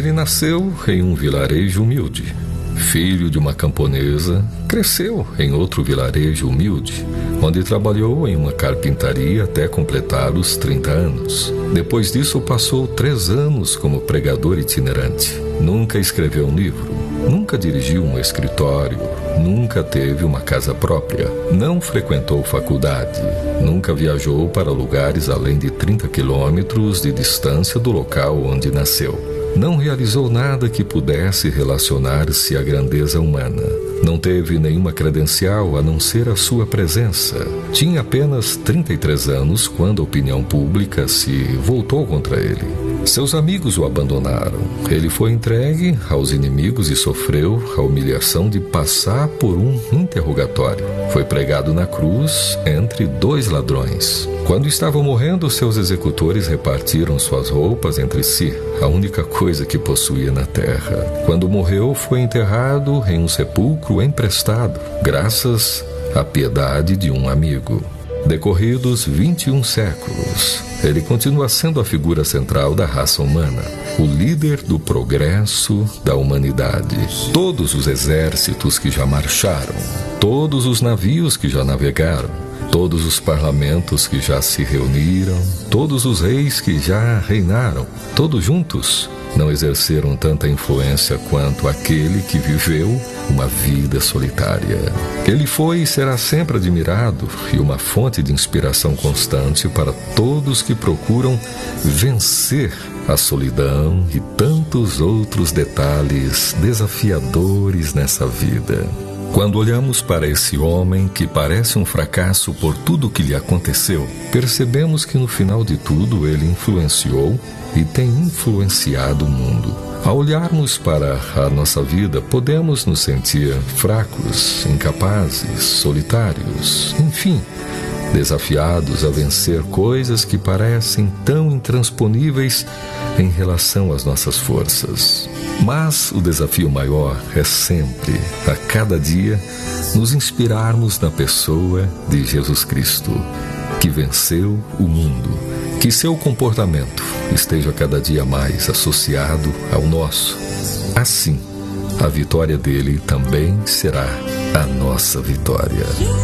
Ele nasceu em um vilarejo humilde. Filho de uma camponesa, cresceu em outro vilarejo humilde, onde trabalhou em uma carpintaria até completar os 30 anos. Depois disso, passou 3 anos como pregador itinerante. Nunca escreveu um livro, nunca dirigiu um escritório, nunca teve uma casa própria, não frequentou faculdade, nunca viajou para lugares além de 30 quilômetros de distância do local onde nasceu. Não realizou nada que pudesse relacionar-se à grandeza humana. Não teve nenhuma credencial a não ser a sua presença. Tinha apenas 33 anos quando a opinião pública se voltou contra ele. Seus amigos o abandonaram. Ele foi entregue aos inimigos e sofreu a humilhação de passar por um interrogatório. Foi pregado na cruz entre 2 ladrões. Quando estava morrendo, seus executores repartiram suas roupas entre si, a única coisa que possuía na terra. Quando morreu, foi enterrado em um sepulcro emprestado, graças à piedade de um amigo. Decorridos 21 séculos, ele continua sendo a figura central da raça humana, o líder do progresso da humanidade. Todos os exércitos que já marcharam, todos os navios que já navegaram, todos os parlamentos que já se reuniram, todos os reis que já reinaram, todos juntos não exerceram tanta influência quanto aquele que viveu uma vida solitária. Ele foi e será sempre admirado e uma fonte de inspiração constante para todos que procuram vencer a solidão e tantos outros detalhes desafiadores nessa vida. Quando olhamos para esse homem que parece um fracasso por tudo o que lhe aconteceu, percebemos que no final de tudo ele influenciou e tem influenciado o mundo. Ao olharmos para a nossa vida, podemos nos sentir fracos, incapazes, solitários, enfim, desafiados a vencer coisas que parecem tão intransponíveis em relação às nossas forças. Mas o desafio maior é sempre, a cada dia, nos inspirarmos na pessoa de Jesus Cristo, que venceu o mundo. Que seu comportamento esteja cada dia mais associado ao nosso. Assim, a vitória dele também será a nossa vitória.